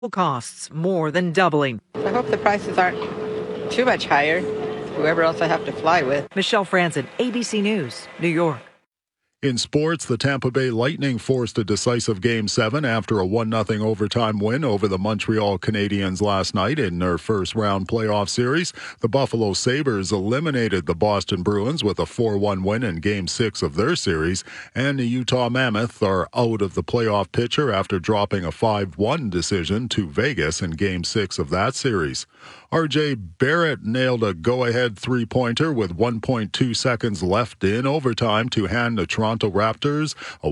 Costs more than doubling. I hope the prices aren't too much higher. Whoever else I have to fly with. Michelle Franzen, ABC News, New York. In sports, the Tampa Bay Lightning forced a decisive Game 7 after a 1-0 overtime win over the Montreal Canadiens last night in their first-round playoff series. The Buffalo Sabres eliminated the Boston Bruins with a 4-1 win in Game 6 of their series, and the Utah Mammoth are out of the playoff picture after dropping a 5-1 decision to Vegas in Game 6 of that series. R.J. Barrett nailed a go-ahead three-pointer with 1.2 seconds left in overtime to hand the Toronto Raptors a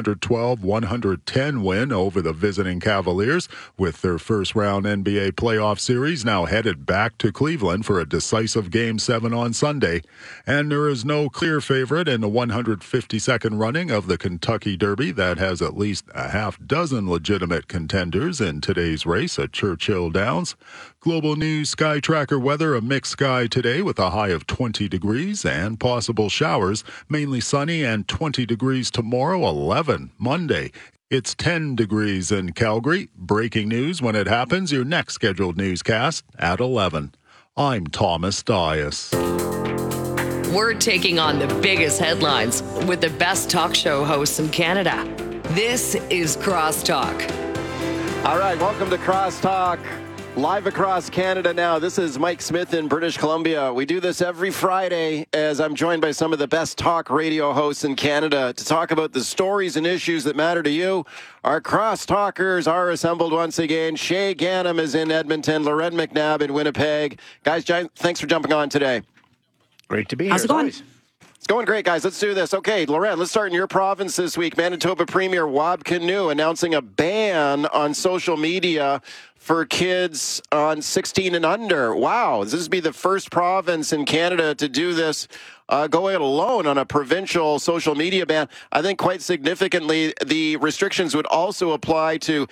112-110 win over the visiting Cavaliers, with their first-round NBA playoff series now headed back to Cleveland for a decisive Game 7 on Sunday. And there is no clear favorite in the 152nd running of the Kentucky Derby that has at least a half dozen legitimate contenders in today's race at Churchill Downs. Global News Sky Tracker weather: a mixed sky today with a high of 20 degrees and possible showers, mainly sunny, and 20 degrees tomorrow, 11 Monday. It's 10 degrees in Calgary. Breaking news when it happens, your next scheduled newscast at 11. I'm Thomas Dias. We're taking on the biggest headlines with the best talk show hosts in Canada. This is Crosstalk. All right, welcome to Crosstalk. Live across Canada now. This is Mike Smith in British Columbia. We do this every Friday as I'm joined by some of the best talk radio hosts in Canada to talk about the stories and issues that matter to you. Our crosstalkers are assembled once again. Shay Ganem is in Edmonton, Loren McNabb in Winnipeg. Guys, thanks for jumping on today. Great to be here. How's it going? It's going great, guys. Let's do this. Okay, Loren, let's start in your province this week. Manitoba Premier Wab Kinew announcing a ban on social media for kids on 16 and under. Wow, this would be the first province in Canada to do this, go it alone on a provincial social media ban. I think quite significantly, the restrictions would also apply to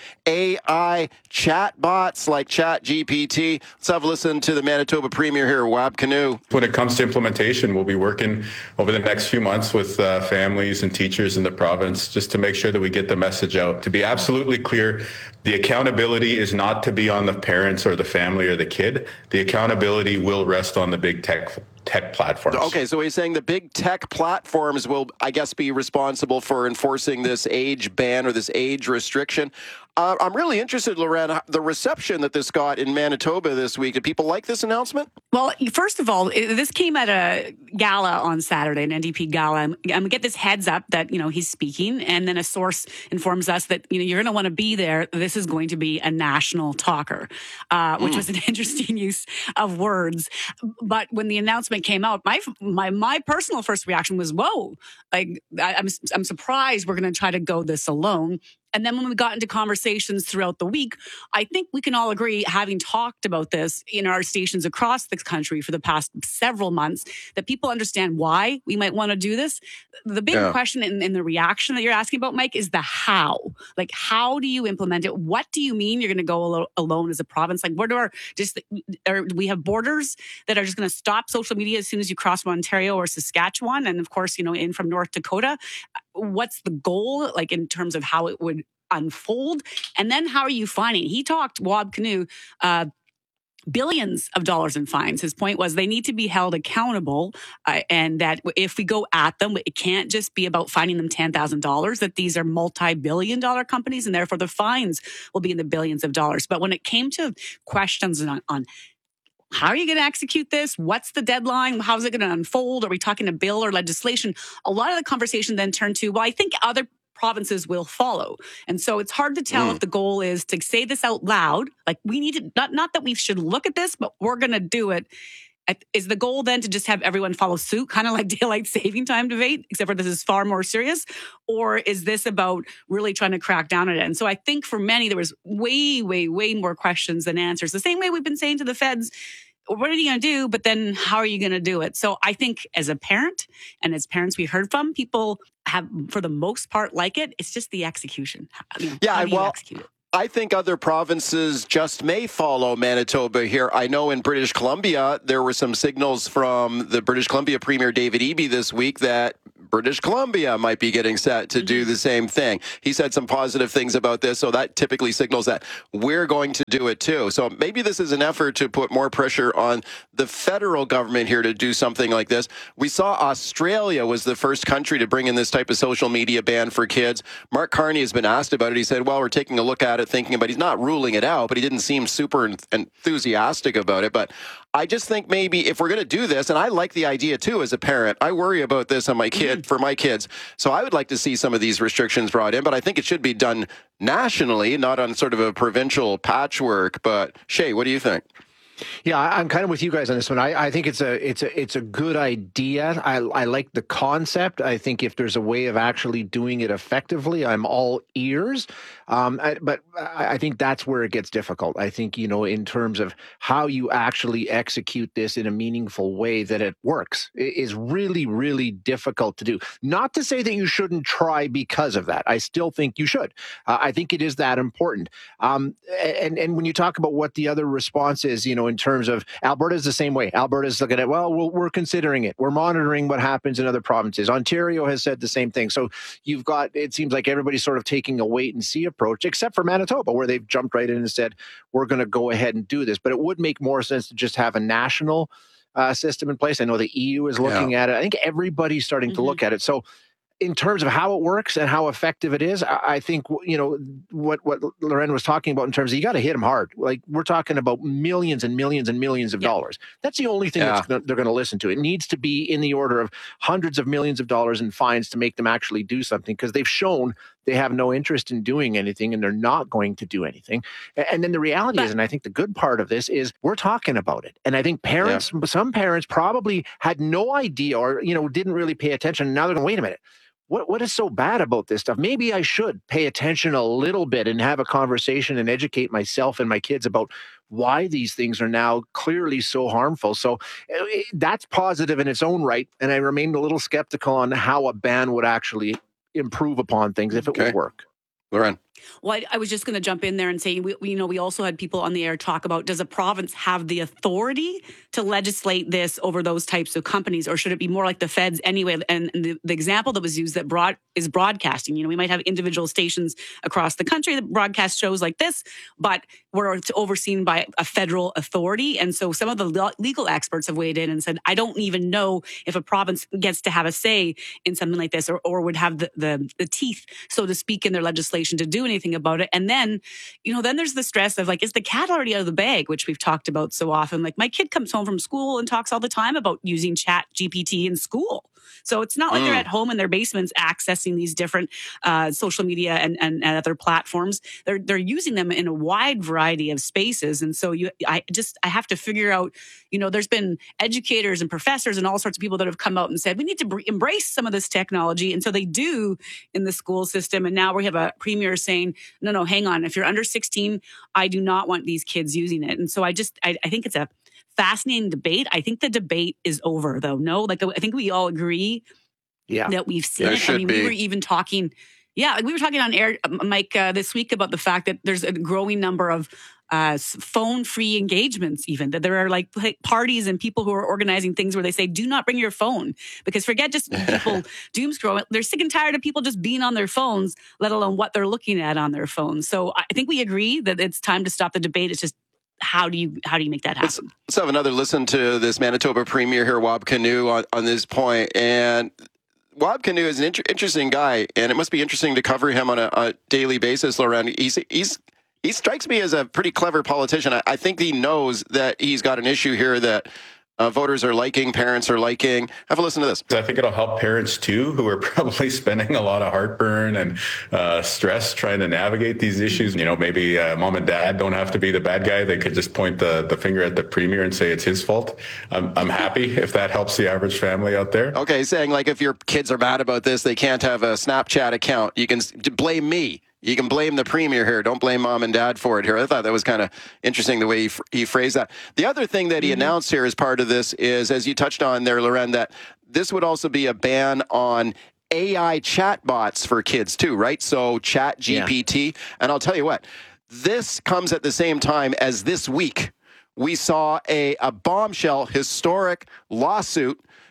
AI chatbots like ChatGPT. Let's have a listen to the Manitoba Premier here, Wab Kinew. When it comes to implementation, we'll be working over the next few months with families and teachers in the province just to make sure that we get the message out. To be absolutely clear, the accountability is not to be on the parents or the family or the kid. The accountability will rest on the big tech platforms. Okay, so he's saying the big tech platforms will, I guess, be responsible for enforcing this age ban or this age restriction. I'm really interested, Loren, the reception that this got in Manitoba this week. Did people like this announcement? Well, first of all, this came at a gala on Saturday, an NDP gala. I'm going to get this heads up that, he's speaking, and then a source informs us that, you're going to want to be there. This is going to be a national talker, which was an interesting use of words. But when the announcement came out, my personal first reaction was, whoa, like I'm surprised we're going to try to go this alone. And then when we got into conversations throughout the week, I think we can all agree, having talked about this in our stations across the country for the past several months, that people understand why we might want to do this. The big question in the reaction that you're asking about, Mike, is the how. Like, how do you implement it? What do you mean you're going to go alone as a province? Like, what do we have borders that are just going to stop social media as soon as you cross from Ontario or Saskatchewan? And of course, in from North Dakota. What's the goal, like in terms of how it would unfold? And then how are you fining? He talked, Wab Kinew, billions of dollars in fines. His point was they need to be held accountable, and that if we go at them, it can't just be about fining them $10,000, that these are multi-billion-dollar companies, and therefore the fines will be in the billions of dollars. But when it came to questions on how are you going to execute this? What's the deadline? How's it going to unfold? Are we talking a bill or legislation? A lot of the conversation then turned to, well, I think other provinces will follow. And so it's hard to tell if the goal is to say this out loud. Like, we need to, not that we should look at this, but we're going to do it. Is the goal then to just have everyone follow suit, kind of like daylight saving time debate, except for this is far more serious? Or is this about really trying to crack down on it? And so I think for many, there was way, way, way more questions than answers. The same way we've been saying to the feds, what are you going to do? But then how are you going to do it? So I think as a parent and as parents we heard from, people have, for the most part, like it. It's just the execution. How do you execute it? I think other provinces just may follow Manitoba here. I know in British Columbia, there were some signals from the British Columbia Premier David Eby this week that British Columbia might be getting set to do the same thing. He said some positive things about this, so that typically signals that we're going to do it too. So maybe this is an effort to put more pressure on the federal government here to do something like this. We saw Australia was the first country to bring in this type of social media ban for kids. Mark Carney has been asked about it. He said, well, we're taking a look at it, thinking about it. He's not ruling it out, but he didn't seem super enthusiastic about it. But I just think maybe if we're going to do this, and I like the idea too as a parent, I worry about this on my kid for my kids. So I would like to see some of these restrictions brought in, but I think it should be done nationally, not on sort of a provincial patchwork. But Shay, what do you think? Yeah, I'm kind of with you guys on this one. I think it's a good idea. I like the concept. I think if there's a way of actually doing it effectively, I'm all ears. But I think that's where it gets difficult. I think, in terms of how you actually execute this in a meaningful way that it works is really, really difficult to do. Not to say that you shouldn't try because of that. I still think you should. I think it is that important. And when you talk about what the other response is, in terms of Alberta's the same way. Alberta's looking at, we're considering it. We're monitoring what happens in other provinces. Ontario has said the same thing. So you've got, it seems like everybody's sort of taking a wait and see approach, except for Manitoba, where they've jumped right in and said, we're going to go ahead and do this. But it would make more sense to just have a national system in place. I know the EU is looking at it. I think everybody's starting to look at it. So in terms of how it works and how effective it is, I think, what Loren was talking about in terms of you got to hit them hard. Like we're talking about millions and millions and millions of dollars. That's the only thing they're going to listen to. It needs to be in the order of hundreds of millions of dollars in fines to make them actually do something, because they've shown they have no interest in doing anything and they're not going to do anything. And then the reality is, and I think the good part of this is we're talking about it. And I think parents, some parents probably had no idea or, didn't really pay attention. Now they're going, wait a minute. What is so bad about this stuff? Maybe I should pay attention a little bit and have a conversation and educate myself and my kids about why these things are now clearly so harmful. So that's positive in its own right. And I remained a little skeptical on how a ban would actually improve upon things if it would work. Loren. Well, I was just going to jump in there and say, we also had people on the air talk about, does a province have the authority to legislate this over those types of companies, or should it be more like the feds anyway? And the example that was used is broadcasting. We might have individual stations across the country that broadcast shows like this, but we're overseen by a federal authority. And so some of the legal experts have weighed in and said, I don't even know if a province gets to have a say in something like this, or would have the teeth, so to speak, in their legislation to do anything about it. And then, then there's the stress of is the cat already out of the bag, which we've talked about so often. Like my kid comes home from school and talks all the time about using Chat GPT in school. So it's not like they're at home in their basements accessing these different social media and other platforms. They're using them in a wide variety of spaces. And so I have to figure out, there's been educators and professors and all sorts of people that have come out and said, we need to embrace some of this technology. And so they do in the school system. And now we have a premier saying, no, hang on. If you're under 16, I do not want these kids using it. And so I think it's a fascinating debate. I think the debate is over, though. No, I think we all agree that we've seen it. I mean, we were even talking, we were talking on air, Mike, this week about the fact that there's a growing number of phone-free engagements, even that there are parties and people who are organizing things where they say, do not bring your phone, because forget just people doom scrolling. They're sick and tired of people just being on their phones, let alone what they're looking at on their phones. So I think we agree that it's time to stop the debate. It's just, how do you make that happen? Let's have another listen to this Manitoba Premier here, Wab Kinew, on this point. And Wab Kinew is an interesting guy, and it must be interesting to cover him on a daily basis, Loren. He strikes me as a pretty clever politician. I think he knows that he's got an issue here that voters are liking, parents are liking. Have a listen to this. I think it'll help parents too, who are probably spending a lot of heartburn and stress trying to navigate these issues. Maybe mom and dad don't have to be the bad guy. They could just point the finger at the premier and say it's his fault. I'm happy if that helps the average family out there. Okay, saying if your kids are mad about this, they can't have a Snapchat account. You can blame me. You can blame the premier here. Don't blame mom and dad for it here. I thought that was kind of interesting the way he phrased that. The other thing that he announced here as part of this is, as you touched on there, Loren, that this would also be a ban on AI chatbots for kids too, right? So Chat GPT. And I'll tell you what, this comes at the same time as this week we saw a bombshell historic lawsuit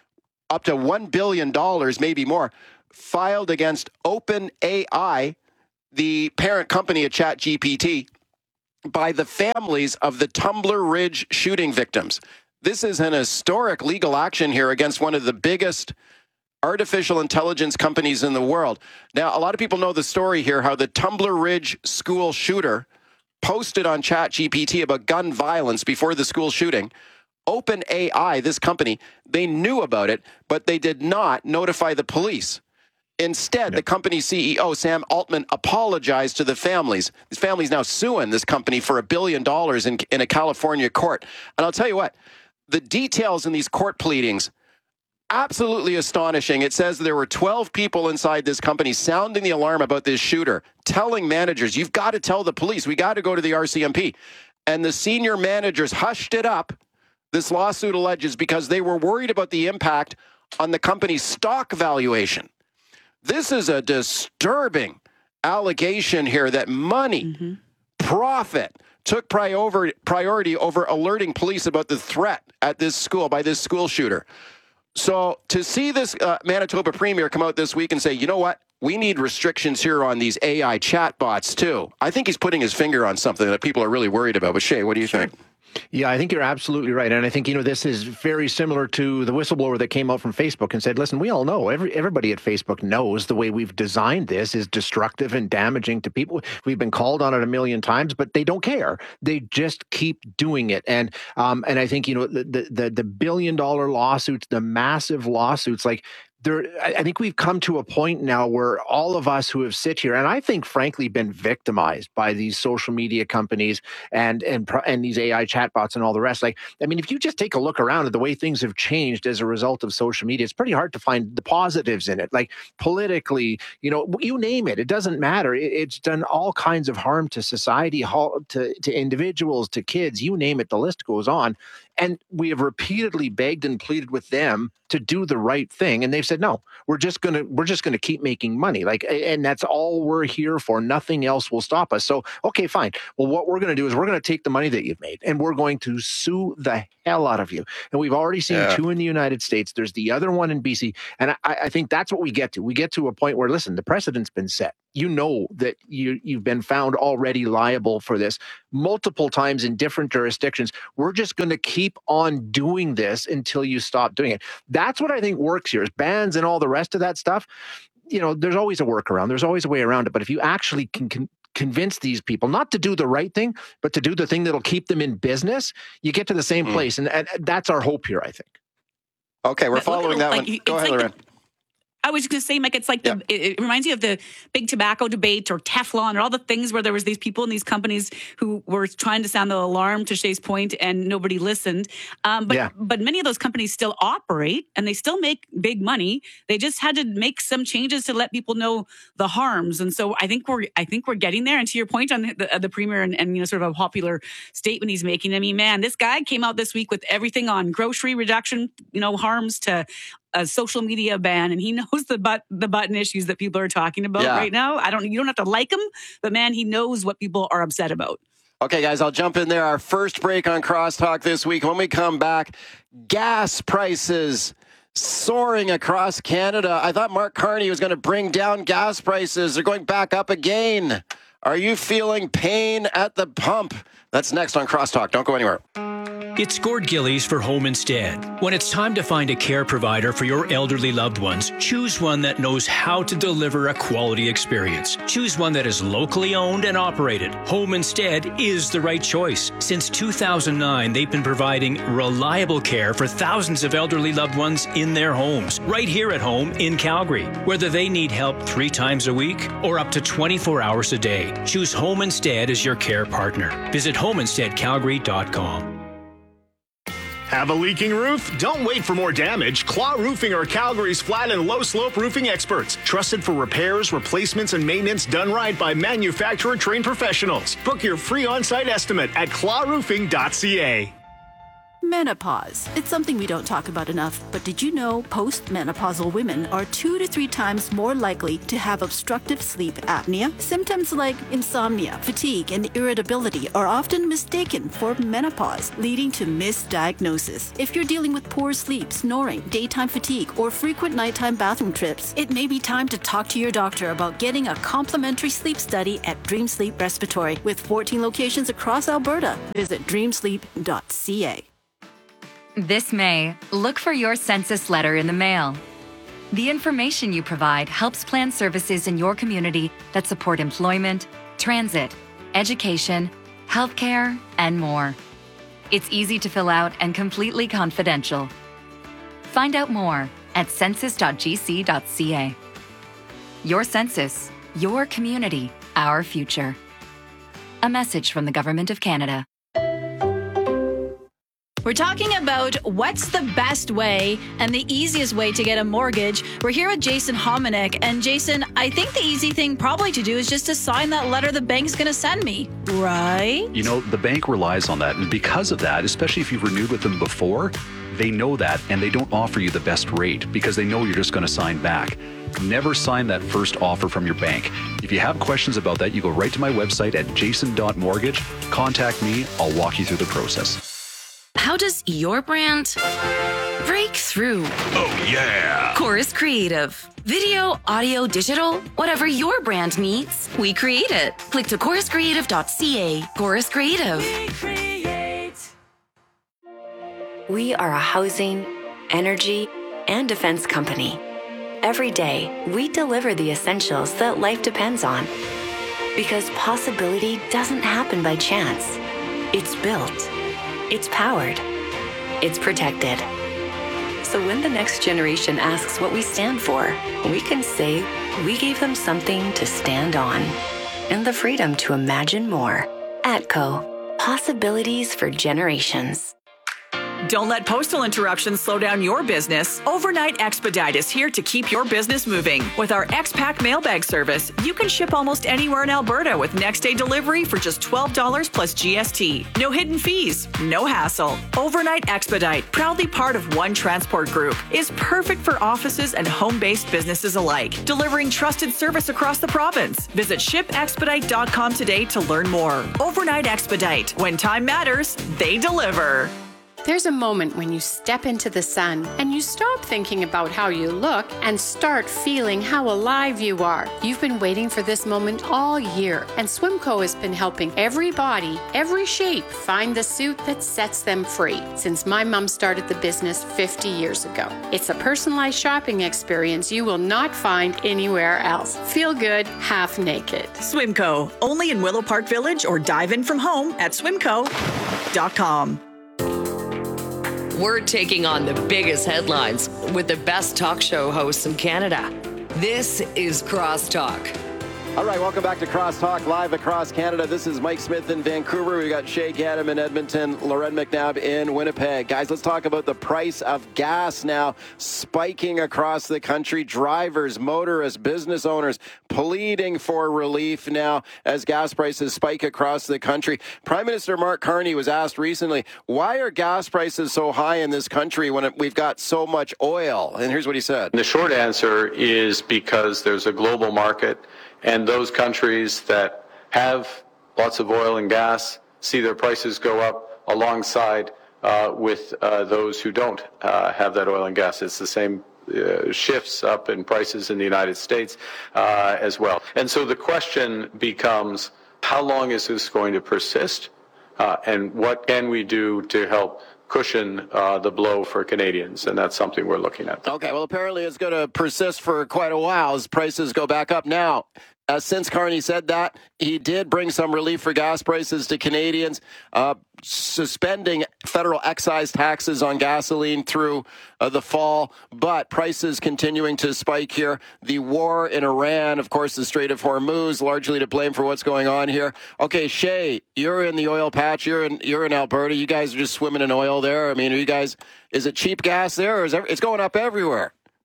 up to $1 billion, maybe more, filed against OpenAI, the parent company of ChatGPT, by the families of the Tumbler Ridge shooting victims. This is an historic legal action here against one of the biggest artificial intelligence companies in the world. Now, a lot of people know the story here, how the Tumbler Ridge school shooter posted on ChatGPT about gun violence before the school shooting. OpenAI, this company, they knew about it, but they did not notify the police. Instead, the company's CEO, Sam Altman, apologized to the families. This family's now suing this company for $1 billion in a California court. And I'll tell you what, the details in these court pleadings, absolutely astonishing. It says there were 12 people inside this company sounding the alarm about this shooter, telling managers, you've got to tell the police, we got to go to the RCMP. And the senior managers hushed it up, this lawsuit alleges, because they were worried about the impact on the company's stock valuation. This is a disturbing allegation here that money, profit, took priority over alerting police about the threat at this school by this school shooter. So to see this Manitoba Premier come out this week and say, you know what, we need restrictions here on these AI chatbots too. I think he's putting his finger on something that people are really worried about. But Shay, what do you think? Yeah, I think you're absolutely right. And I think, this is very similar to the whistleblower that came out from Facebook and said, listen, we all know, everybody at Facebook knows the way we've designed this is destructive and damaging to people. We've been called on it a million times, but they don't care. They just keep doing it. And I think, the billion-dollar lawsuits, the massive lawsuits, I think we've come to a point now where all of us who have sit here, and I think, frankly, been victimized by these social media companies and these AI chatbots and all the rest. If you just take a look around at the way things have changed as a result of social media, it's pretty hard to find the positives in it. Politically, you name it, it doesn't matter. It's done all kinds of harm to society, to individuals, to kids, you name it, the list goes on. And we have repeatedly begged and pleaded with them to do the right thing, and they've said, no, we're just gonna keep making money, and that's all we're here for. Nothing else will stop us. So, okay, fine. Well, what we're gonna do is we're gonna take the money that you've made, and we're going to sue the hell out of you. And we've already seen 2 in the United States. There's the other one in BC, and I think that's what we get to. We get to a point where, listen, the precedent's been set. You know that you've been found already liable for this multiple times in different jurisdictions. We're just going to keep on doing this until you stop doing it. That's what I think works here, is bans and all the rest of that stuff. There's always a workaround. There's always a way around it. But if you actually can convince these people not to do the right thing, but to do the thing that'll keep them in business, you get to the same place. And that's our hope here, I think. Okay, we're following that one. Go ahead, Lorraine. I was going to say, Mike, it's like it reminds you of the big tobacco debate or Teflon or all the things where there was these people in these companies who were trying to sound the alarm, to Shay's point, and nobody listened. But many of those companies still operate and they still make big money. They just had to make some changes to let people know the harms. And so I think we're getting there. And to your point on the Premier and sort of a popular statement he's making, I mean, man, this guy came out this week with everything on grocery reduction, harms to a social media ban, and he knows the button issues that people are talking about right now. You don't have to like him, but man, he knows what people are upset about. Okay, guys, I'll jump in there. Our first break on Crosstalk this week. When we come back, gas prices soaring across Canada. I thought Mark Carney was going to bring down gas prices. They're going back up again. Are you feeling pain at the pump? That's next on Crosstalk. Don't go anywhere. It's Gord Gillies for Home Instead. When it's time to find a care provider for your elderly loved ones, choose one that knows how to deliver a quality experience. Choose one that is locally owned and operated. Home Instead is the right choice. Since 2009, they've been providing reliable care for thousands of elderly loved ones in their homes, right here at home in Calgary. Whether they need help 3 times a week or up to 24 hours a day, choose Home Instead as your care partner. Visit homeinsteadcalgary.com. Have a leaking roof? Don't wait for more damage. Claw Roofing are Calgary's flat and low slope roofing experts. Trusted for repairs, replacements, and maintenance done right by manufacturer trained professionals. Book your free on-site estimate at clawroofing.ca. Menopause. It's something we don't talk about enough, but did you know postmenopausal women are 2 to 3 times more likely to have obstructive sleep apnea? Symptoms like insomnia, fatigue, and irritability are often mistaken for menopause, leading to misdiagnosis. If you're dealing with poor sleep, snoring, daytime fatigue, or frequent nighttime bathroom trips, it may be time to talk to your doctor about getting a complimentary sleep study at Dream Sleep Respiratory. With 14 locations across Alberta, visit dreamsleep.ca. This May, look for your census letter in the mail. The information you provide helps plan services in your community that support employment, transit, education, healthcare, and more. It's easy to fill out and completely confidential. Find out more at census.gc.ca. Your census, your community, our future. A message from the Government of Canada. We're talking about what's the best way and the easiest way to get a mortgage. We're here with Jason Hominick. And Jason, I think the easy thing probably to do is just to sign that letter the bank's going to send me, right? You know, the bank relies on that. And because of that, especially if you've renewed with them before, they know that and they don't offer you the best rate because they know you're just going to sign back. Never sign that first offer from your bank. If you have questions about that, you go right to my website at jason.mortgage. Contact me. I'll walk you through the process. How does your brand break through? Oh, yeah. Chorus Creative. Video, audio, digital, whatever your brand needs, we create it. Click to choruscreative.ca. Chorus Creative. We are a housing, energy, and defense company. Every day, we deliver the essentials that life depends on. Because possibility doesn't happen by chance. It's built. It's powered. It's protected. So when the next generation asks what we stand for, we can say we gave them something to stand on and the freedom to imagine more. ATCO. Possibilities for generations. Don't let postal interruptions slow down your business. Overnight Expedite is here to keep your business moving. With our X-Pack mailbag service, you can ship almost anywhere in Alberta with next-day delivery for just $12 plus GST. No hidden fees, no hassle. Overnight Expedite, proudly part of One Transport Group, is perfect for offices and home-based businesses alike, delivering trusted service across the province. Visit shipexpedite.com today to learn more. Overnight Expedite. When time matters, they deliver. There's a moment when you step into the sun and you stop thinking about how you look and start feeling how alive you are. You've been waiting for this moment all year, and Swimco has been helping every body, every shape find the suit that sets them free since my mom started the business 50 years ago. It's a personalized shopping experience you will not find anywhere else. Feel good, half naked. Swimco, only in Willow Park Village, or dive in from home at swimco.com. We're taking on the biggest headlines with the best talk show hosts in Canada. This is Crosstalk. All right, welcome back to Crosstalk, live across Canada. This is Mike Smith in Vancouver. We've got Shay Gaddam in Edmonton, Loren McNabb in Winnipeg. Guys, let's talk about the price of gas now spiking across the country. Drivers, motorists, business owners pleading for relief now as gas prices spike across the country. Prime Minister Mark Carney was asked recently, why are gas prices so high in this country when we've got so much oil? And here's what he said. The short answer is because there's a global market. And those countries that have lots of oil and gas see their prices go up alongside with those who don't have that oil and gas. It's the same shifts up in prices in the United States as well. And so the question becomes, how long is this going to persist? And what can we do to help cushion the blow for Canadians? And that's something we're looking at. Okay, well, apparently it's going to persist for quite a while as prices go back up. Now, since Carney said that, he did bring some relief for gas prices to Canadians, suspending federal excise taxes on gasoline through the fall, but prices continuing to spike here. The war in Iran, of course, the Strait of Hormuz, largely to blame for what's going on here. Okay, Shay, you're in the oil patch. You're in Alberta. You guys are just swimming in oil there. I mean, are you guys? Is it cheap gas there, or it's going up everywhere?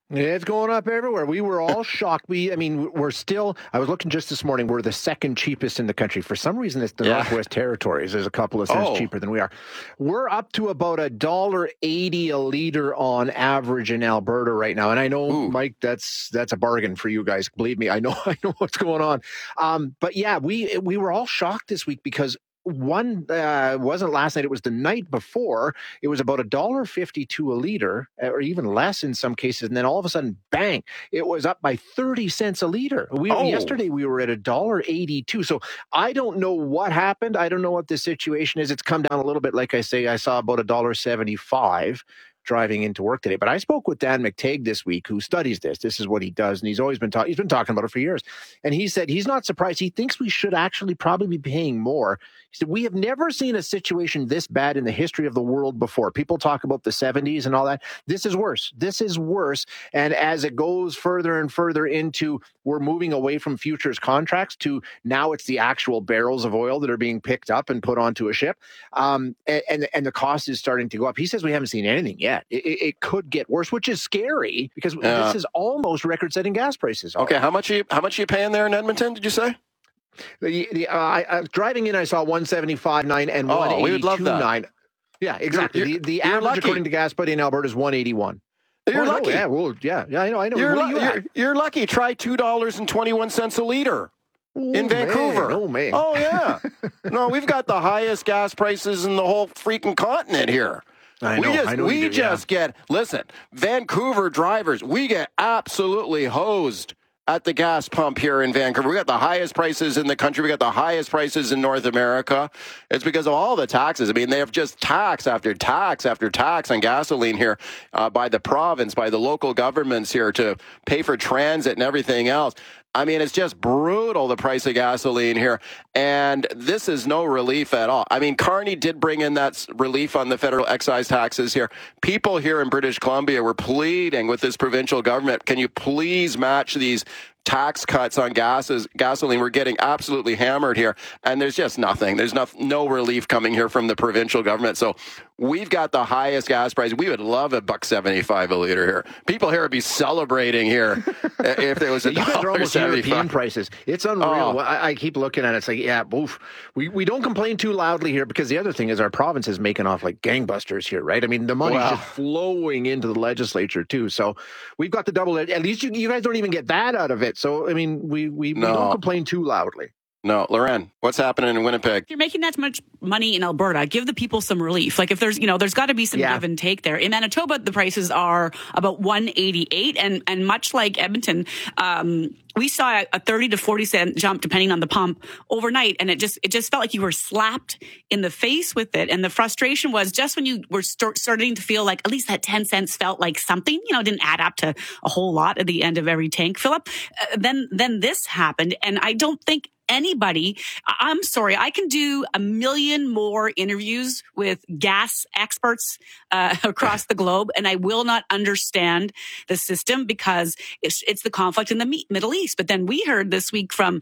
It's going up everywhere. We were all shocked. I was looking just this morning. We're the second cheapest in the country. For some reason, it's the Northwest Territories. There's a couple of cents cheaper than we are. We're up to about $1.80 a liter on average in Alberta right now. And I know, Mike, that's a bargain for you guys. Believe me, I know what's going on. But yeah, we were all shocked this week because one wasn't last night, it was the night before. It was about $1.52 a liter, or even less in some cases, and then all of a sudden, bang, it was up by 30 cents a liter. Yesterday we were at $1.82. So I don't know what happened. I don't know what the situation is. It's come down a little bit. Like I say, I saw about $1.75 driving into work today. But I spoke with Dan McTague this week, who studies this. This is what he does, and he's always been he's been talking about it for years. And he said he's not surprised. He thinks we should actually probably be paying more. He said we have never seen a situation this bad in the history of the world before. People talk about the 70s and all that. This is worse. This is worse. And as it goes further and further into, we're moving away from futures contracts to now it's the actual barrels of oil that are being picked up and put onto a ship. And the cost is starting to go up. He says we haven't seen anything yet. It could get worse, which is scary because this is almost record-setting gas prices. Okay, how much are you paying there in Edmonton, did you say? Driving in, I saw 175.9 and 182.9. We would love that. Yeah, exactly. The average, lucky. According to GasBuddy in Alberta, is 181. You're lucky. I know. You're lucky. Try $2.21 a liter. In Vancouver. Man. Oh, yeah. No, we've got the highest gas prices in the whole freaking continent here. Listen, Vancouver drivers, we get absolutely hosed at the gas pump here in Vancouver. We got the highest prices in the country. We got the highest prices in North America. It's because of all the taxes. I mean, they have just tax after tax after tax on gasoline here by the province, by the local governments here to pay for transit and everything else. I mean, it's just brutal, the price of gasoline here. And this is no relief at all. I mean, Carney did bring in that relief on the federal excise taxes here. People here in British Columbia were pleading with this provincial government, can you please match these tax cuts on gasoline? We're getting absolutely hammered here. And there's just nothing. There's no relief coming here from the provincial government. So we've got the highest gas price. We would love $1.75 a liter here. People here would be celebrating here if there was a $1.75. European prices. It's unreal. I keep looking at it. It's like, oof. We don't complain too loudly here because the other thing is our province is making off like gangbusters here, right? I mean, the money's just flowing into the legislature too. So we've got the double. At least you guys don't even get that out of it. So, I mean, we don't complain too loudly. No, Loren, what's happening in Winnipeg? If you're making that much money in Alberta, give the people some relief. Like if there's got to be some give and take there. In Manitoba, the prices are about $1.88, and much like Edmonton, we saw a 30 to 40 cent jump depending on the pump overnight, and it just felt like you were slapped in the face with it. And the frustration was just when you were starting to feel like at least that 10 cents felt like something, didn't add up to a whole lot at the end of every tank fill up. Then this happened, and I don't think anybody, I'm sorry, I can do a million more interviews with gas experts across the globe, and I will not understand the system because it's the conflict in the Middle East. But then we heard this week from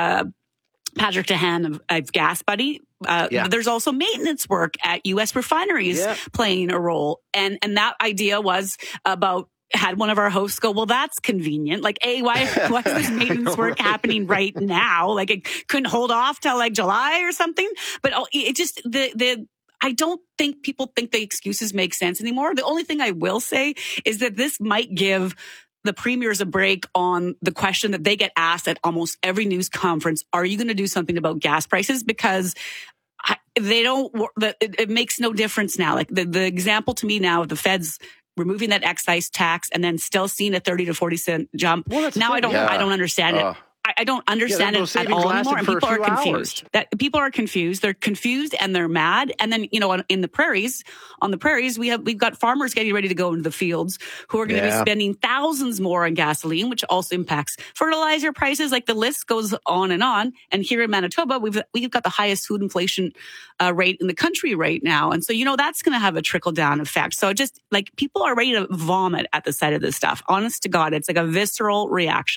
Patrick Tahan of GasBuddy. There's also maintenance work at U.S. refineries playing a role. And that idea was about, had one of our hosts go, well, that's convenient. Like, why is this maintenance work happening right now? Like, it couldn't hold off till like July or something. But it just, I don't think people think the excuses make sense anymore. The only thing I will say is that this might give the premiers a break on the question that they get asked at almost every news conference. Are you going to do something about gas prices? Because it makes no difference now. Like the example to me now of the feds removing that excise tax and then still seeing a 30 to 40 cent jump. Now I don't understand it. I don't understand it at all anymore. And people are confused. People are confused. They're confused and they're mad. And then, on the prairies, we've got farmers getting ready to go into the fields who are going to be spending thousands more on gasoline, which also impacts fertilizer prices. Like the list goes on. And here in Manitoba, we've got the highest food inflation rate in the country right now. And so, that's going to have a trickle down effect. So just like people are ready to vomit at the sight of this stuff. Honest to God, it's like a visceral reaction.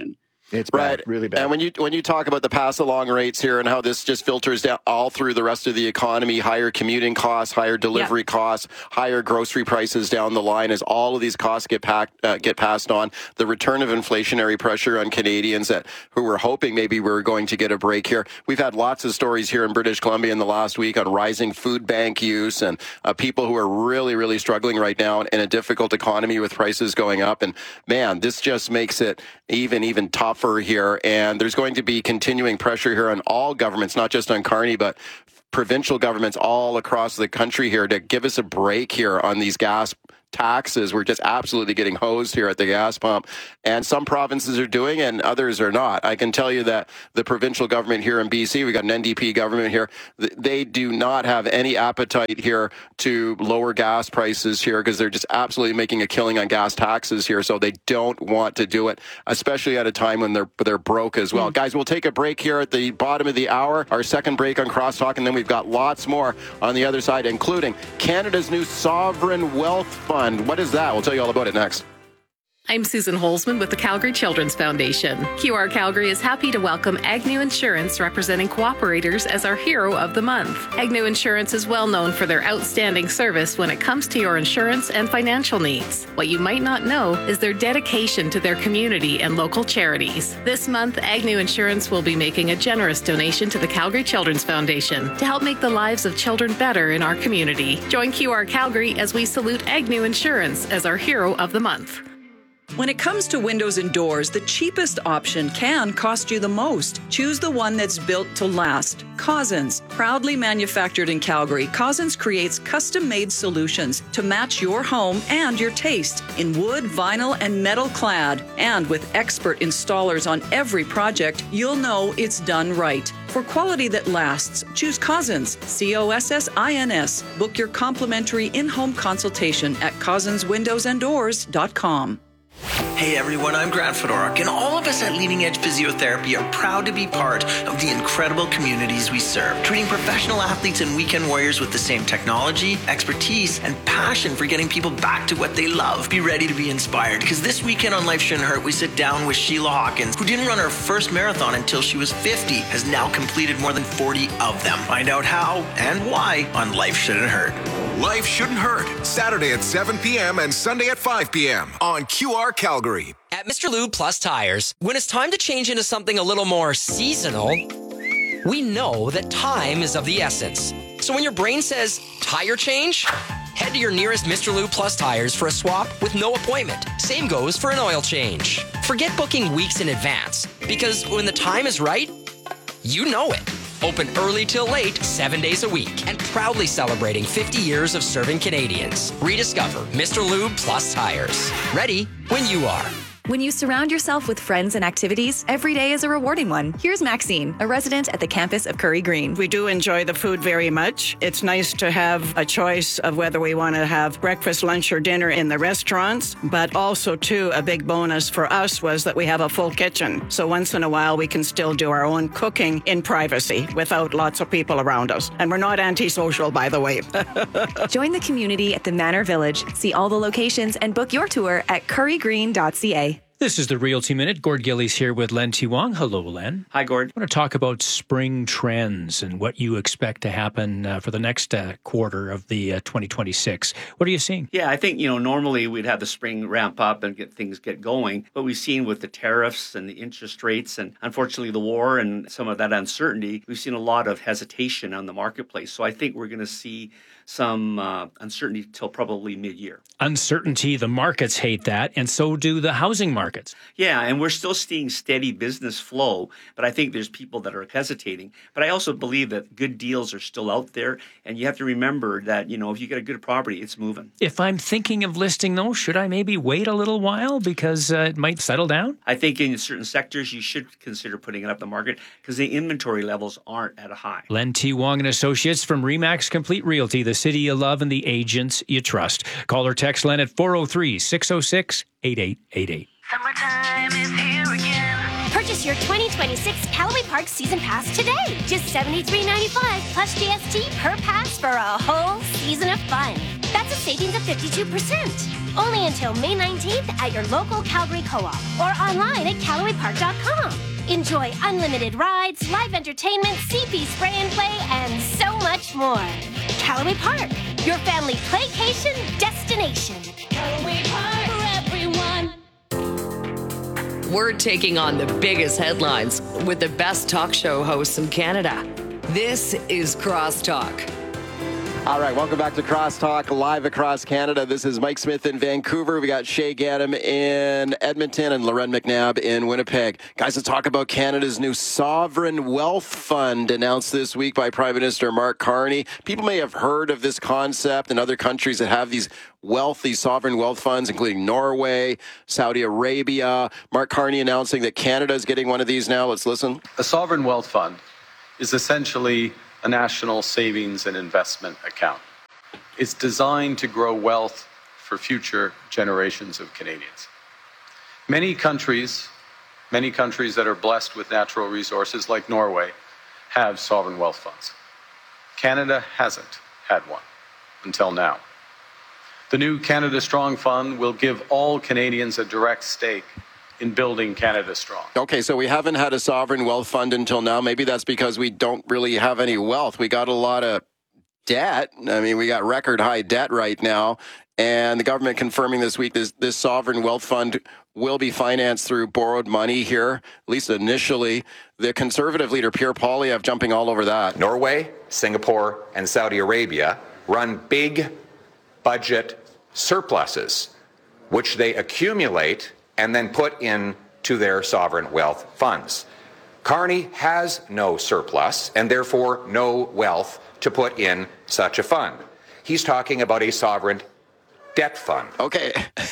It's bad, really bad. And when you talk about the pass-along rates here and how this just filters down all through the rest of the economy, higher commuting costs, higher delivery costs, higher grocery prices down the line, as all of these costs get passed on, the return of inflationary pressure on Canadians who were hoping maybe we were going to get a break here. We've had lots of stories here in British Columbia in the last week on rising food bank use and people who are really, really struggling right now in a difficult economy with prices going up. And man, this just makes it even tougher here, and there's going to be continuing pressure here on all governments, not just on Carney, but provincial governments all across the country here to give us a break here on these gas taxes. We're just absolutely getting hosed here at the gas pump, and some provinces are doing and others are not. I can tell you that the provincial government here in BC, we got an NDP government here, they do not have any appetite here to lower gas prices here because they're just absolutely making a killing on gas taxes here, so they don't want to do it, especially at a time when they're broke as well. Guys, we'll take a break here at the bottom of the hour, our second break on Crosstalk, and then we've got lots more on the other side, including Canada's new Sovereign Wealth Fund. What is that? We'll tell you all about it next. I'm Susan Holzman with the Calgary Children's Foundation. QR Calgary is happy to welcome Agnew Insurance, representing cooperators, as our hero of the month. Agnew Insurance is well known for their outstanding service when it comes to your insurance and financial needs. What you might not know is their dedication to their community and local charities. This month, Agnew Insurance will be making a generous donation to the Calgary Children's Foundation to help make the lives of children better in our community. Join QR Calgary as we salute Agnew Insurance as our hero of the month. When it comes to windows and doors, the cheapest option can cost you the most. Choose the one that's built to last. Cousins, proudly manufactured in Calgary, Cousins creates custom-made solutions to match your home and your taste in wood, vinyl, and metal clad. And with expert installers on every project, you'll know it's done right. For quality that lasts, choose Cousins, Cossins. Book your complimentary in-home consultation at cousinswindowsanddoors.com. Hey everyone, I'm Grant Fedoruk, and all of us at Leading Edge Physiotherapy are proud to be part of the incredible communities we serve, treating professional athletes and weekend warriors with the same technology, expertise, and passion for getting people back to what they love. Be ready to be inspired, because this weekend on Life Shouldn't Hurt, we sit down with Sheila Hawkins, who didn't run her first marathon until she was 50, has now completed more than 40 of them. Find out how and why on Life Shouldn't Hurt. Life Shouldn't Hurt, Saturday at 7 p.m. and Sunday at 5 p.m. on QR Calgary. At Mr. Lube Plus Tires, when it's time to change into something a little more seasonal, we know that time is of the essence. So when your brain says, tire change, head to your nearest Mr. Lube Plus Tires for a swap with no appointment. Same goes for an oil change. Forget booking weeks in advance, because when the time is right, you know it. Open early till late, 7 days a week, and proudly celebrating 50 years of serving Canadians. Rediscover Mr. Lube Plus Tires. Ready when you are. When you surround yourself with friends and activities, every day is a rewarding one. Here's Maxine, a resident at the campus of Curry Green. We do enjoy the food very much. It's nice to have a choice of whether we want to have breakfast, lunch, or dinner in the restaurants, but also, too, a big bonus for us was that we have a full kitchen. So once in a while, we can still do our own cooking in privacy without lots of people around us. And we're not antisocial, by the way. Join the community at the Manor Village. See all the locations and book your tour at currygreen.ca. This is the Realty Minute. Gord Gillies here with Len T. Wong. Hello, Len. Hi, Gord. I want to talk about spring trends and what you expect to happen for the next quarter of the 2026. What are you seeing? Yeah, I think, normally we'd have the spring ramp up and get going. But we've seen with the tariffs and the interest rates and unfortunately the war and some of that uncertainty, we've seen a lot of hesitation on the marketplace. So I think we're going to see some uncertainty till probably mid-year. Uncertainty, the markets hate that, and so do the housing markets. Yeah, and we're still seeing steady business flow, but I think there's people that are hesitating. But I also believe that good deals are still out there, and you have to remember that, if you get a good property, it's moving. If I'm thinking of listing those, should I maybe wait a little while because it might settle down? I think in certain sectors, you should consider putting it up the market because the inventory levels aren't at a high. Len T. Wong and Associates from RE/MAX Complete Realty, the city you love and the agents you trust. Call or text Len at 403-606-8888. Summertime is here again. Purchase your 2026 Callaway Park Season Pass today. Just $73.95 plus GST per pass for a whole season of fun. That's a savings of 52%. Only until May 19th at your local Calgary Co-op or online at CalgaryPark.com. Enjoy unlimited rides, live entertainment, CP spray and play, and so much more. Calgary Park, your family playcation destination. Calgary Park for everyone. We're taking on the biggest headlines with the best talk show hosts in Canada. This is Crosstalk. All right, welcome back to Crosstalk, live across Canada. This is Mike Smith in Vancouver. We got Shay Gaddam in Edmonton and Loren McNabb in Winnipeg. Guys, let's talk about Canada's new Sovereign Wealth Fund announced this week by Prime Minister Mark Carney. People may have heard of this concept in other countries that have these sovereign wealth funds, including Norway, Saudi Arabia. Mark Carney announcing that Canada is getting one of these now. Let's listen. A sovereign wealth fund is essentially a national savings and investment account. It's designed to grow wealth for future generations of Canadians. Many countries that are blessed with natural resources, like Norway, have sovereign wealth funds. Canada hasn't had one until now. The new Canada Strong Fund will give all Canadians a direct stake in building Canada strong. Okay, so we haven't had a sovereign wealth fund until now. Maybe that's because we don't really have any wealth. We got a lot of debt. I mean, we got record high debt right now. And the government confirming this week this sovereign wealth fund will be financed through borrowed money here, at least initially. The Conservative leader, Pierre Poilievre, jumping all over that. Norway, Singapore, and Saudi Arabia run big budget surpluses, which they accumulate and then put into their sovereign wealth funds. Carney has no surplus and therefore no wealth to put in such a fund. He's talking about a sovereign debt fund. Okay.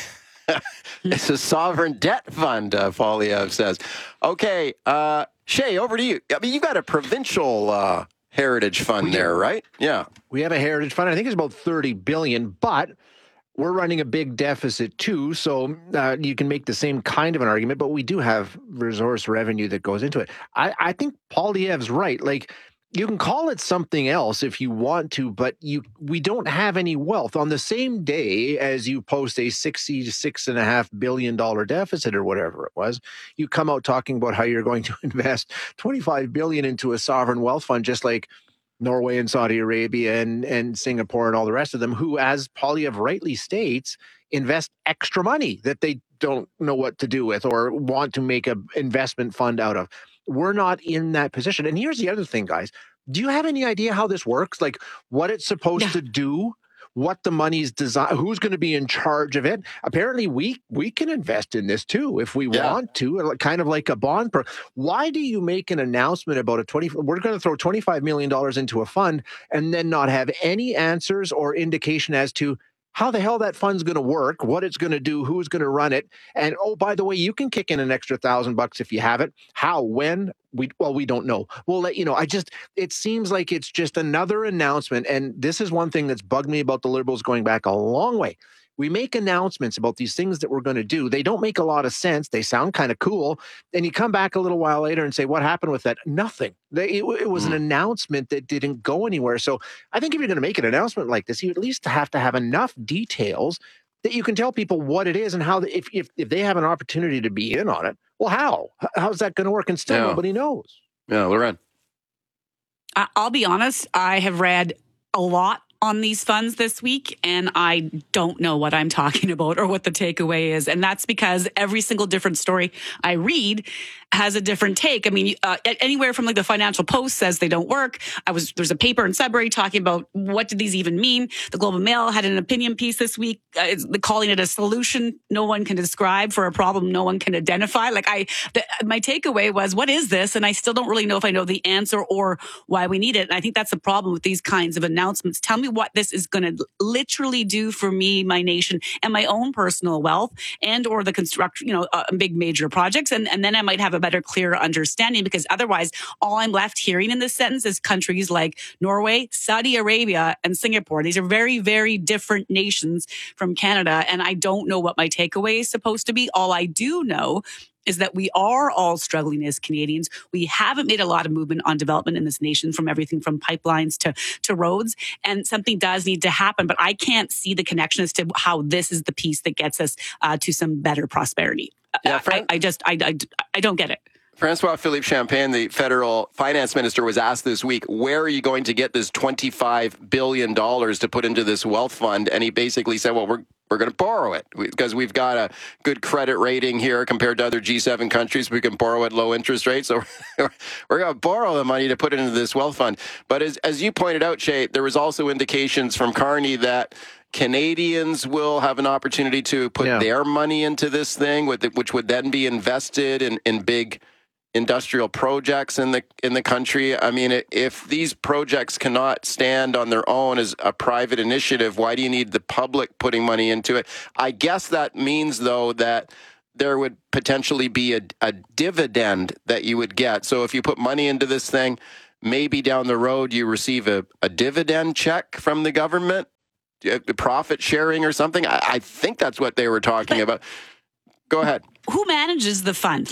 It's a sovereign debt fund, Poilievre says. Okay, Shay, over to you. I mean, you've got a provincial heritage fund there, right? Yeah. We have a heritage fund. I think it's about $30 billion, but we're running a big deficit too, so you can make the same kind of an argument, but we do have resource revenue that goes into it. I think Poilievre's right. Like, you can call it something else if you want to, but we don't have any wealth. On the same day as you post a $66.5 billion deficit or whatever it was, you come out talking about how you're going to invest $25 billion into a sovereign wealth fund, just like Norway and Saudi Arabia and Singapore and all the rest of them, who, as Poilievre rightly states, invest extra money that they don't know what to do with or want to make an investment fund out of. We're not in that position. And here's the other thing, guys. Do you have any idea how this works? Like, what it's supposed to do? What the money's designed, who's going to be in charge of it? Apparently, we can invest in this too if we want to, kind of like a bond. Why do you make an announcement about we're going to throw $25 million into a fund and then not have any answers or indication as to how the hell that fund's going to work, what it's going to do, who's going to run it, and oh, by the way, you can kick in an extra $1,000 if you have it. How, when? We don't know. We'll let you know. It seems like it's just another announcement, and this is one thing that's bugged me about the Liberals going back a long way. We make announcements about these things that we're going to do. They don't make a lot of sense. They sound kind of cool. And you come back a little while later and say, what happened with that? Nothing. It was an announcement that didn't go anywhere. So I think if you're going to make an announcement like this, you at least have to have enough details that you can tell people what it is and how, if they have an opportunity to be in on it. Well, how? How's that going to work? And still nobody knows. Yeah, Loren. I'll be honest. I have read a lot on these funds this week, and I don't know what I'm talking about or what the takeaway is. And that's because every single different story I read has a different take. I mean, anywhere from like the Financial Post says they don't work. There's a paper in Sudbury talking about what did these even mean. The Globe and Mail had an opinion piece this week calling it a solution no one can describe for a problem no one can identify. My takeaway was, what is this? And I still don't really know if I know the answer or why we need it. And I think that's the problem with these kinds of announcements. Tell me what this is going to literally do for me, my nation, and my own personal wealth, and or the construction, big major projects. And then I might have a better, clearer understanding, because otherwise all I'm left hearing in this sentence is countries like Norway, Saudi Arabia, and Singapore. These are very, very different nations from Canada. And I don't know what my takeaway is supposed to be. All I do know is that we are all struggling as Canadians. We haven't made a lot of movement on development in this nation, from everything from pipelines to roads, and something does need to happen. But I can't see the connection as to how this is the piece that gets us to some better prosperity. Yeah, I don't get it. François-Philippe Champagne, the federal finance minister, was asked this week, where are you going to get this $25 billion to put into this wealth fund? And he basically said, well, we're going to borrow it because we've got a good credit rating here compared to other G7 countries. We can borrow at low interest rates. So we're going to borrow the money to put it into this wealth fund. But as you pointed out, Shay, there was also indications from Carney that Canadians will have an opportunity to put their money into this thing, which would then be invested in big industrial projects in the country. I mean, if these projects cannot stand on their own as a private initiative, why do you need the public putting money into it? I guess that means, though, that there would potentially be a dividend that you would get. So if you put money into this thing, maybe down the road you receive a dividend check from the government, profit sharing or something. I think that's what they were talking about. Go ahead. Who manages the fund?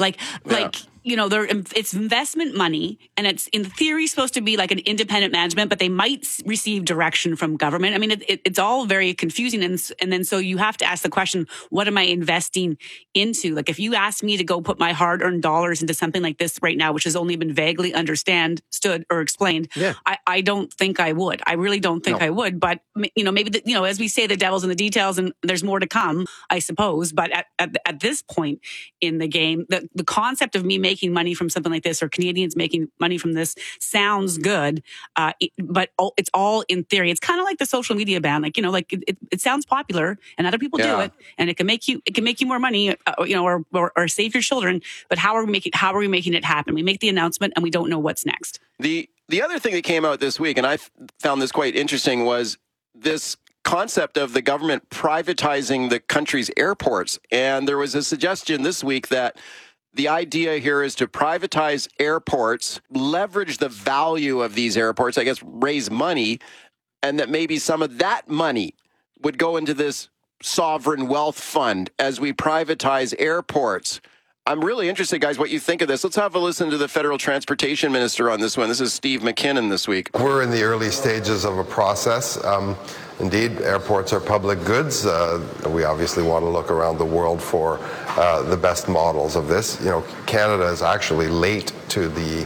It's investment money, and it's in theory supposed to be like an independent management, but they might receive direction from government. I mean, it's all very confusing. And then so you have to ask the question, what am I investing into? Like, if you asked me to go put my hard-earned dollars into something like this right now, which has only been vaguely understood or explained, I don't think I would. I really don't think I would. But, maybe, as we say, the devil's in the details, and there's more to come, I suppose. But at this point in the game, the concept of me making money from something like this, or Canadians making money from this, sounds good, but it's all in theory. It's kind of like the social media ban. It sounds popular, and other people do it, and it can make you more money, or save your children. But how are we making it happen? We make the announcement, and we don't know what's next. The other thing that came out this week, and I found this quite interesting, was this concept of the government privatizing the country's airports. And there was a suggestion this week that the idea here is to privatize airports, leverage the value of these airports, I guess raise money, and that maybe some of that money would go into this sovereign wealth fund as we privatize airports. I'm really interested, guys, what you think of this. Let's have a listen to the federal transportation minister on this one. This is Steve McKinnon this week. We're in the early stages of a process. Indeed, airports are public goods. We obviously want to look around the world for the best models of this. Canada is actually late to the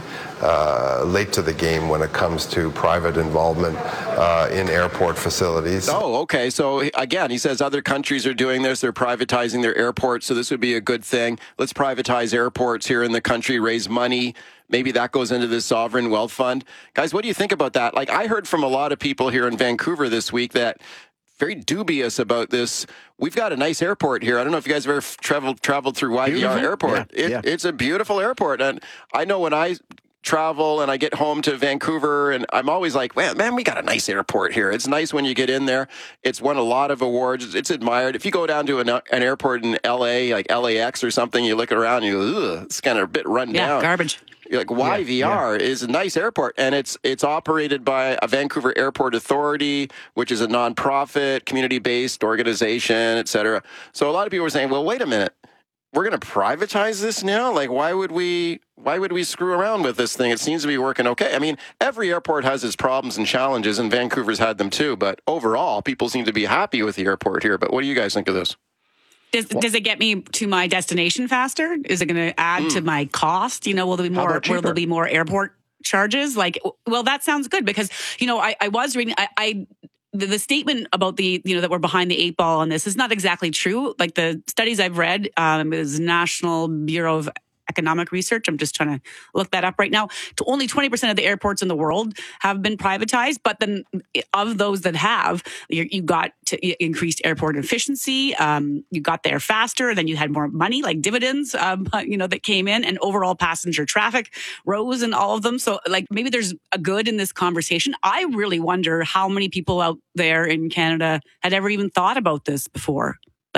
game when it comes to private involvement in airport facilities. Oh, okay. So again, he says other countries are doing this. They're privatizing their airports. So this would be a good thing. Let's privatize airports here in the country, raise money. Maybe that goes into the sovereign wealth fund. Guys, what do you think about that? Like, I heard from a lot of people here in Vancouver this week that very dubious about this. We've got a nice airport here. I don't know if you guys have ever traveled through YVR Airport. It's a beautiful airport. And I know when I travel and I get home to Vancouver, and I'm always like, man, we got a nice airport here. It's nice when you get in there. It's won a lot of awards. It's admired. If you go down to an airport in LA, like LAX or something, you look around and you go, it's kind of a bit run down. Garbage. Like YVR is a nice airport, and it's operated by a Vancouver Airport Authority, which is a nonprofit, community-based organization, et cetera. So a lot of people are saying, well, wait a minute, we're going to privatize this now? Like, why would we screw around with this thing? It seems to be working okay. I mean, every airport has its problems and challenges, and Vancouver's had them too. But overall, people seem to be happy with the airport here. But what do you guys think of this? Does it get me to my destination faster? Is it going to add to my cost? Will there be more airport charges? Well, that sounds good because, I was reading, the statement about that we're behind the 8 ball on this is not exactly true. Like the studies I've read, is National Bureau of Economic Research. I'm just trying to look that up right now. Only 20% of the airports in the world have been privatized, but then of those that have, you got to increased airport efficiency. You got there faster, then you had more money, like dividends, that came in, and overall passenger traffic rose in all of them. So, maybe there's a good in this conversation. I really wonder how many people out there in Canada had ever even thought about this before.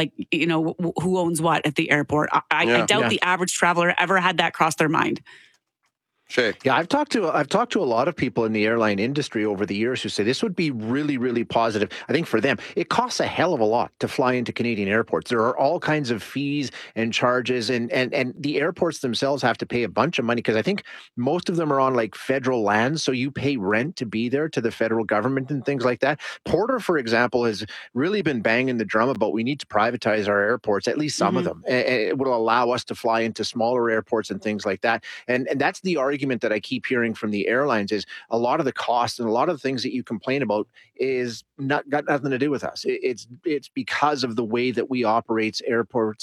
Who owns what at the airport? I doubt the average traveler ever had that cross their mind. Shay. Yeah, I've talked to a lot of people in the airline industry over the years who say this would be really, really positive. I think for them, it costs a hell of a lot to fly into Canadian airports. There are all kinds of fees and charges, and the airports themselves have to pay a bunch of money because I think most of them are on like federal lands, so you pay rent to be there to the federal government and things like that. Porter, for example, has really been banging the drum about we need to privatize our airports, at least some of them. It will allow us to fly into smaller airports and things like that. And that's the argument that I keep hearing from the airlines is a lot of the costs and a lot of the things that you complain about is got nothing to do with us. It's because of the way that we operate airports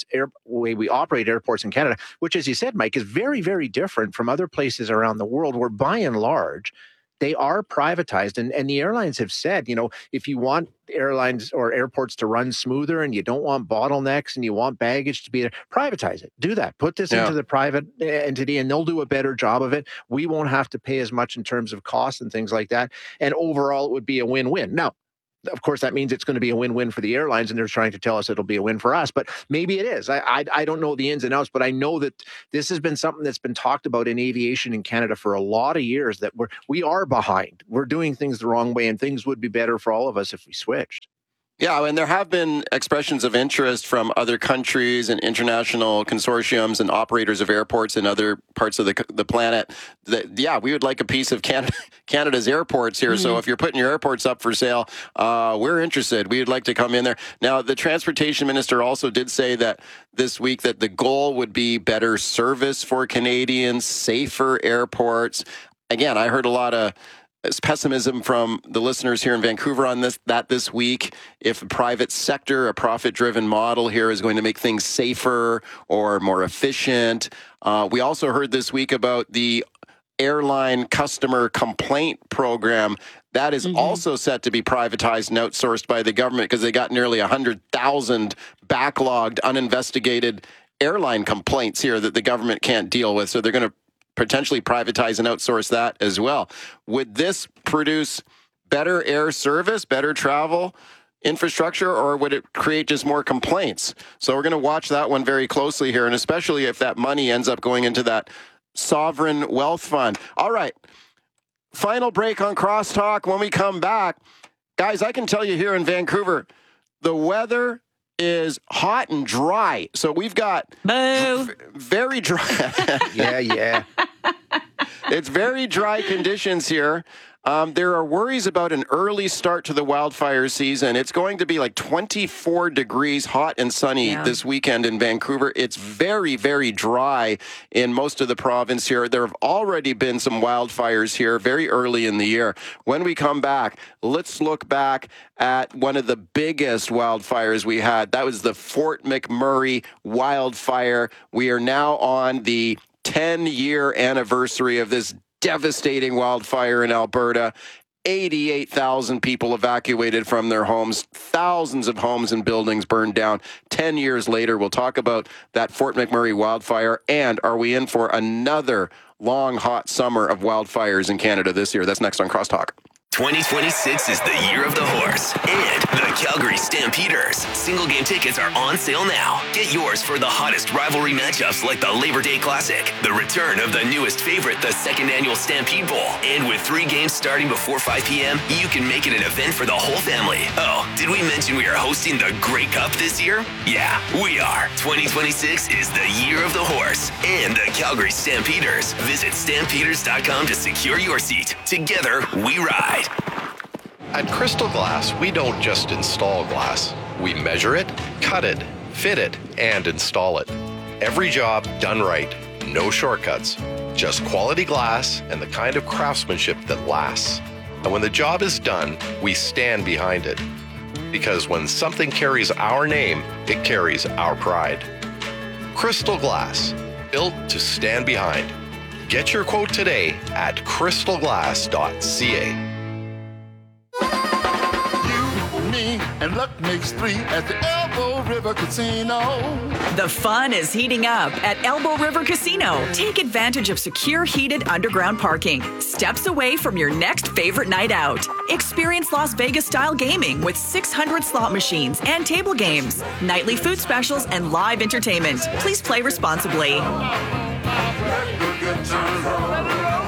in Canada, which, as you said, Mike, is very, very different from other places around the world where by and large they are privatized. And the airlines have said, if you want airlines or airports to run smoother and you don't want bottlenecks and you want baggage to be there, privatize it. Do that. Put this into the private entity and they'll do a better job of it. We won't have to pay as much in terms of costs and things like that. And overall, it would be a win-win. Now, of course, that means it's going to be a win-win for the airlines, and they're trying to tell us it'll be a win for us. But maybe it is. I don't know the ins and outs, but I know that this has been something that's been talked about in aviation in Canada for a lot of years, that we are behind. We're doing things the wrong way, and things would be better for all of us if we switched. Yeah, and there have been expressions of interest from other countries and international consortiums and operators of airports in other parts of the planet that, we would like a piece of Canada's airports here. Mm-hmm. So if you're putting your airports up for sale, we're interested. We'd like to come in there. Now, the transportation minister also did say that this week that the goal would be better service for Canadians, safer airports. Again, I heard a lot of pessimism from the listeners here in Vancouver on this week. If a private sector, a profit-driven model here is going to make things safer or more efficient. We also heard this week about the airline customer complaint program. That is also set to be privatized and outsourced by the government because they got nearly 100,000 backlogged, uninvestigated airline complaints here that the government can't deal with. So they're going to potentially privatize and outsource that as well. Would this produce better air service, better travel infrastructure, or would it create just more complaints? So we're going to watch that one very closely here, and especially if that money ends up going into that sovereign wealth fund. All right, final break on Crosstalk. When we come back, guys, I can tell you here in Vancouver, the weather is hot and dry. So we've got very dry. Yeah. It's very dry conditions here. There are worries about an early start to the wildfire season. It's going to be like 24 degrees, hot and sunny this weekend in Vancouver. It's very, very dry in most of the province here. There have already been some wildfires here very early in the year. When we come back, let's look back at one of the biggest wildfires we had. That was the Fort McMurray wildfire. We are now on the 10-year anniversary of this devastating wildfire in Alberta. 88,000 people evacuated from their homes. Thousands of homes and buildings burned down. 10 years later, we'll talk about that Fort McMurray wildfire, and are we in for another long, hot summer of wildfires in Canada this year? That's next on Crosstalk. 2026 is the year of the horse and the Calgary Stampeders. Single game tickets are on sale now. Get yours for the hottest rivalry matchups like the Labor Day Classic, the return of the newest favorite, the second annual Stampede Bowl. And with 3 games starting before 5 p.m., you can make it an event for the whole family. Oh, did we mention we are hosting the Grey Cup this year? Yeah, we are. 2026 is the year of the horse and the Calgary Stampeders. Visit stampeders.com to secure your seat. Together, we ride. At Crystal Glass, we don't just install glass. We measure it, cut it, fit it, and install it. Every job done right. No shortcuts. Just quality glass and the kind of craftsmanship that lasts. And when the job is done, we stand behind it. Because when something carries our name, it carries our pride. Crystal Glass, built to stand behind. Get your quote today at crystalglass.ca. And luck makes 3 at the Elbow River Casino. The fun is heating up at Elbow River Casino. Take advantage of secure, heated underground parking, steps away from your next favorite night out. Experience Las Vegas-style gaming with 600 slot machines and table games, nightly food specials, and live entertainment. Please play responsibly.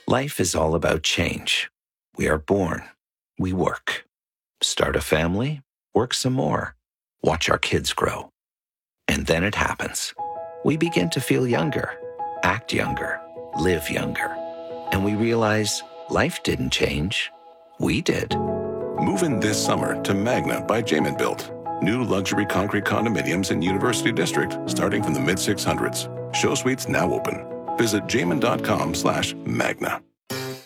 Life is all about change. We are born. We work. Start a family. Work some more. Watch our kids grow. And then it happens. We begin to feel younger, act younger, live younger. And we realize life didn't change. We did. Move in this summer to Magna by Jamin Built. New luxury concrete condominiums in University District starting from the mid-600s. Show suites now open. Visit jamin.com/Magna.